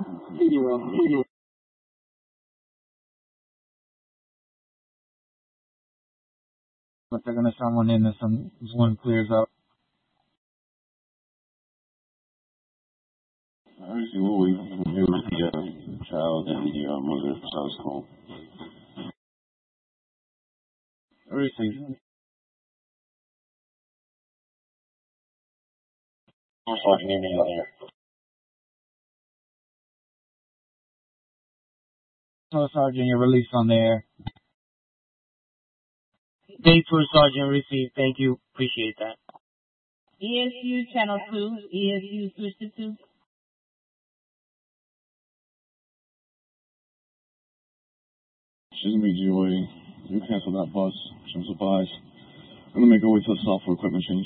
But they're gonna someone in as one clears up. Obviously, what we knew was the child and the mother, so I was cool. Receive. Sergeant, need me out here. So, Sergeant, you're released on the air. Day Tour Sergeant received. Thank you. Appreciate that. ESU Channel 2. ESU switch to 2. She's gonna be GOA. You cancel that bus. Some supplies. I'm gonna make our way to the software equipment change.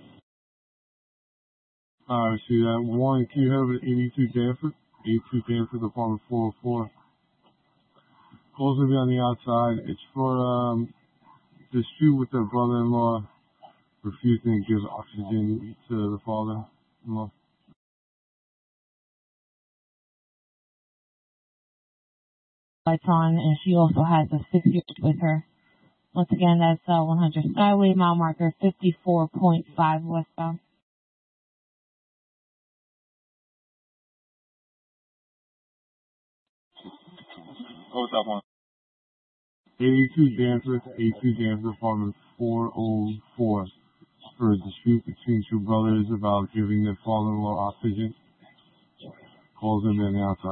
Alright, see that. One, can you have an 82 Danford? 82 Danford, apartment 404. Calls will be on the outside. It's for, dispute with their brother-in-law, refusing to give oxygen to the father-in-law. Lights on, and she also has a 6-year-old with her. Once again, that's 100 Skyway, mile marker 54.5 westbound. What's up, one? 82 Danford, apartment 404. For a dispute between two brothers about giving their father-in-law oxygen. Calls in on the outside.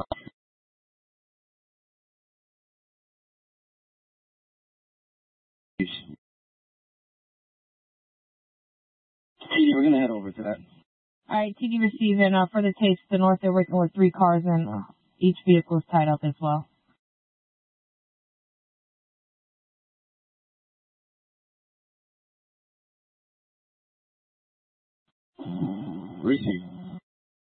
We're gonna head over to that. Alright, TD receiving. For the case to the north, they're working with 3 cars, and each vehicle is tied up as well. Receive.